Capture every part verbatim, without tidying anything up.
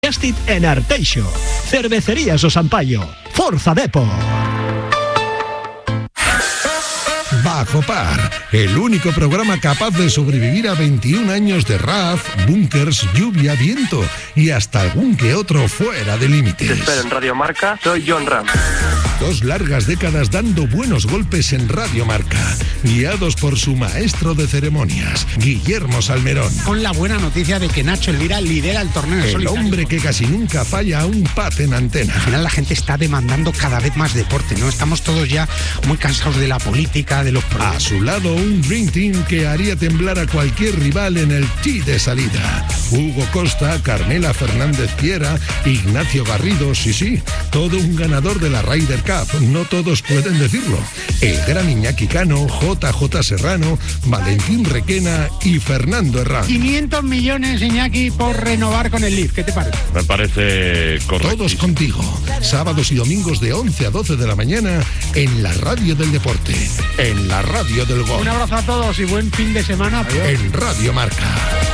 Gastit en Arteixo, Cervecerías O Sampaio, Forza Depot. Bajo Par, el único programa capaz de sobrevivir a veintiún años de R A F, búnkers, lluvia, viento y hasta algún que otro fuera de límites. Te espero en Radio Marca, soy John Ram. Dos largas décadas dando buenos golpes en Radio Marca, guiados por su maestro de ceremonias, Guillermo Salmerón. Con la buena noticia de que Nacho Elvira lidera el torneo en El solitario. hombre que casi nunca falla a un pat en antena. Al final la gente está demandando cada vez más deporte, ¿no? Estamos todos ya muy cansados de la política, de los problemas. A su lado, un Dream Team que haría temblar a cualquier rival en el tee de salida. Hugo Costa, Carmela Fernández Piera, Ignacio Garrido, sí, sí, todo un ganador de la Ryder Cup. No todos pueden decirlo. El gran Iñaki Cano, J J Serrano, Valentín Requena y Fernando Herrán. quinientos millones, Iñaki, por renovar con el Leaf. ¿Qué te parece? Me parece correcto. Todos contigo. Sábados y domingos de once a doce de la mañana en la radio del deporte, en la radio del gol. Un abrazo a todos y buen fin de semana. Adiós. En Radio Marca.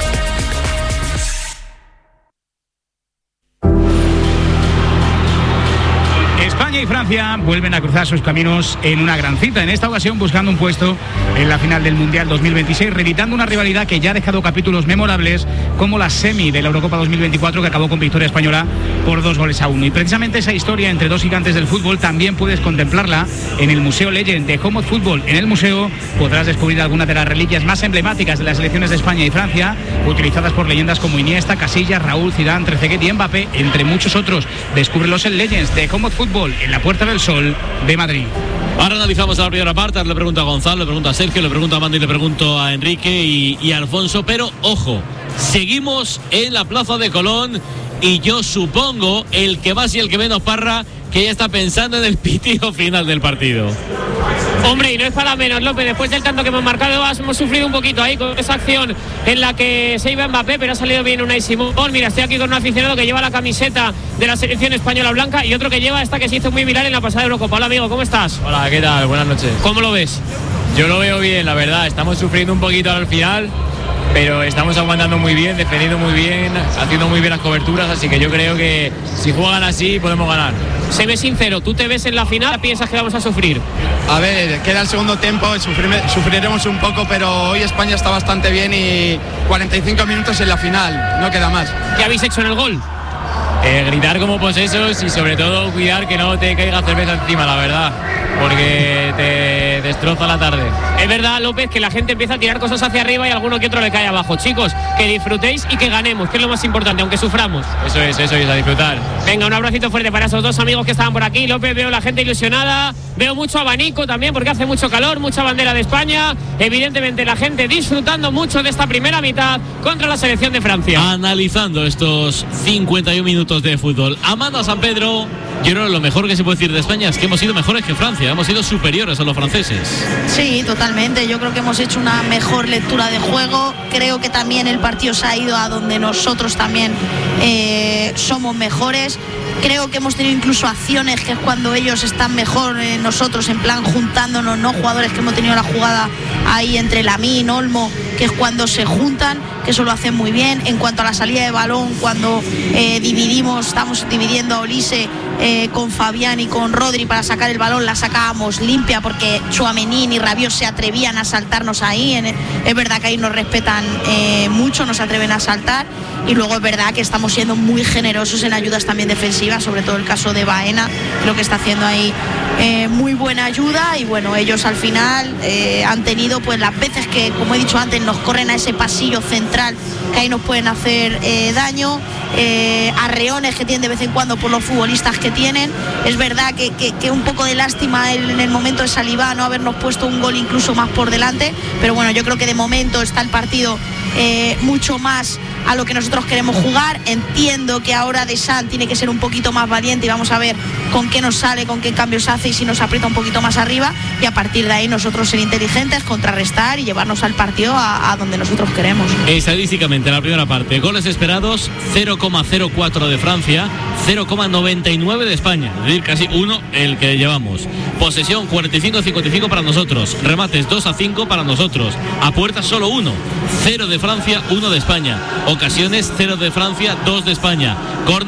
España y Francia vuelven a cruzar sus caminos en una gran cita, en esta ocasión buscando un puesto en la final del Mundial dos mil veintiséis, reeditando una rivalidad que ya ha dejado capítulos memorables como la semi de la Eurocopa dos mil veinticuatro, que acabó con victoria española por dos goles a uno. Y precisamente esa historia entre dos gigantes del fútbol también puedes contemplarla en el Museo Legend de Home of Football. En el museo podrás descubrir algunas de las reliquias más emblemáticas de las selecciones de España y Francia, utilizadas por leyendas como Iniesta, Casillas, Raúl, Zidane, Trezeguet y Mbappé, entre muchos otros. Descúbrelos en Legends de Home of Football, en la Puerta del Sol de Madrid. Ahora analizamos la primera parte. Le pregunto a Gonzalo, le pregunto a Sergio, le pregunto a Mandy, le pregunto a Enrique y, y a Alfonso. Pero ojo, seguimos en la Plaza de Colón y yo supongo, el que más y el que menos, Parra, que ya está pensando en el pitido final del partido. Hombre, y no es para menos, López. Después del tanto que hemos marcado, hemos sufrido un poquito ahí con esa acción en la que se iba Mbappé, pero ha salido bien Unai Simón. Mira, estoy aquí con un aficionado que lleva la camiseta de la selección española blanca y otro que lleva esta que se hizo muy viral en la pasada Eurocopa. Hola, amigo, ¿cómo estás? Hola, ¿qué tal? Buenas noches. ¿Cómo lo ves? Yo lo veo bien, la verdad. Estamos sufriendo un poquito al final, pero estamos aguantando muy bien, defendiendo muy bien, haciendo muy bien las coberturas, así que yo creo que si juegan así podemos ganar. Se ve sincero, ¿tú te ves en la final? ¿Piensas que vamos a sufrir? A ver, queda el segundo tiempo, sufrir, sufriremos un poco, pero hoy España está bastante bien y cuarenta y cinco minutos en la final, no queda más. ¿Qué habéis hecho en el gol? Eh, gritar como posesos y sobre todo cuidar que no te caiga cerveza encima, la verdad, porque te destroza la tarde. Es verdad, López, que la gente empieza a tirar cosas hacia arriba y alguno que otro le cae abajo. Chicos, que disfrutéis y que ganemos, que es lo más importante, aunque suframos. Eso es, eso es, a disfrutar. Venga, un abracito fuerte para esos dos amigos que estaban por aquí. López, veo la gente ilusionada, veo mucho abanico también porque hace mucho calor, mucha bandera de España. Evidentemente la gente disfrutando mucho de esta primera mitad contra la selección de Francia. Analizando estos cincuenta y un minutos de fútbol. Amanda San Pedro, yo creo que lo mejor que se puede decir de España es que hemos sido mejores que Francia, hemos sido superiores a los franceses. Sí, totalmente. Yo creo que hemos hecho una mejor lectura de juego. Creo que también el partido se ha ido a donde nosotros también eh, somos mejores. Creo que hemos tenido incluso acciones que es cuando ellos están mejor, eh, nosotros en plan juntándonos, no jugadores que hemos tenido la jugada ahí entre Lamine, Olmo, que es cuando se juntan, que eso lo hacen muy bien. En cuanto a la salida de balón, cuando eh, dividimos, estamos dividiendo a Olise eh, con Fabián y con Rodri para sacar el balón, la sacábamos limpia porque Tchouaméni y Rabiot se atrevían a saltarnos ahí. En, es verdad que ahí nos respetan eh, mucho, nos atreven a saltar, y luego es verdad que estamos siendo muy generosos en ayudas también defensivas, sobre todo el caso de Baena, creo que está haciendo ahí eh, muy buena ayuda. Y bueno, ellos al final eh, han tenido pues las veces que, como he dicho antes, nos corren a ese pasillo central, que ahí nos pueden hacer eh, daño, eh, arreones que tienen de vez en cuando por los futbolistas que tienen. Es verdad que, que, que un poco de lástima el, en el momento de Saliba no habernos puesto un gol incluso más por delante, pero bueno, yo creo que de momento está el partido eh, mucho más a lo que nosotros queremos jugar. Entiendo que ahora Deschamps tiene que ser un poquito más valiente y vamos a ver con qué nos sale, con qué cambios hace y si nos aprieta un poquito más arriba, y a partir de ahí nosotros ser inteligentes, contrarrestar y llevarnos al partido a, a donde nosotros queremos. Estadísticamente, la primera parte, goles esperados cero coma cero cuatro de Francia, cero coma noventa y nueve de España, es decir, casi uno el que llevamos. Posesión cuarenta y cinco a cincuenta y cinco para nosotros, remates dos a cinco para nosotros, a puerta solo uno, cero de Francia, uno de España. Ocasiones cero de Francia, dos de España. Córner